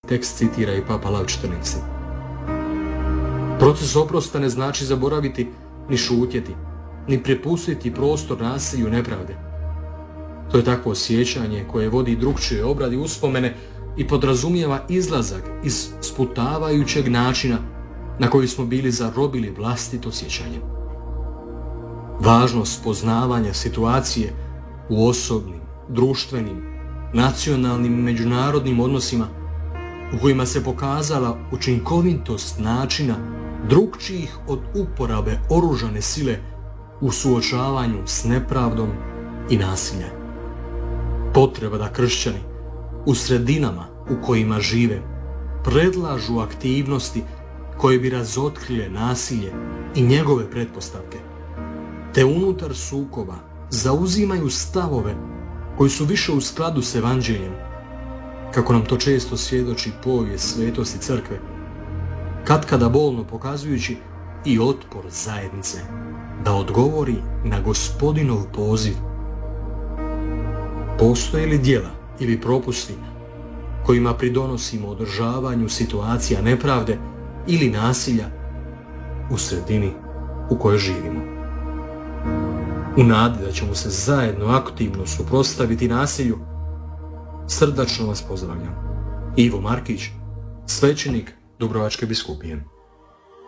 tekst citira i Papa Lav XIV. Proces oprosta ne znači zaboraviti ni šutjeti, ni prepustiti prostor nasilju i nepravde. To je takvo osjećanje koje vodi drukčijoj obradi uspomene i podrazumijeva izlazak iz sputavajućeg načina na koji smo bili zarobili vlastito sjećanje. Važnost poznavanja situacije u osobnim, društvenim, nacionalnim i međunarodnim odnosima u kojima se pokazala učinkovitost načina drukčijih od uporabe oružane sile u suočavanju s nepravdom i nasiljem. Potreba da kršćani u sredinama u kojima žive predlažu aktivnosti koje bi razotkrile nasilje i njegove pretpostavke, te unutar sukoba zauzimaju stavove koji su više u skladu s evanđeljem, kako nam to često svjedoči povijest svetosti crkve, katkada bolno pokazujući i otpor zajednice da odgovori na Gospodinov poziv. Postoje li djela ili propusti kojima pridonosimo održavanju situacija nepravde ili nasilja u sredini u kojoj živimo? U nadi da ćemo se zajedno aktivno suprotstaviti nasilju, srdačno vas pozdravljam. Ivo Markić, svećenik Dubrovačke biskupije.